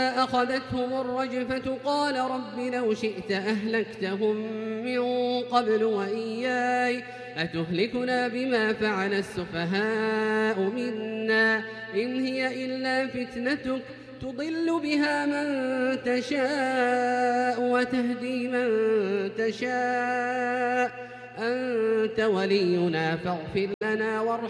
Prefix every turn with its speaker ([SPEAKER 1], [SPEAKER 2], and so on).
[SPEAKER 1] أخذتهم الرجفة قال رب لو شئت أهلكتهم من قبل وإياي أتهلكنا بما فعل السفهاء منا إن هي إلا فتنتك تضل بها من تشاء وتهدي من تشاء أنت ولينا فاغفر لنا وارحمنا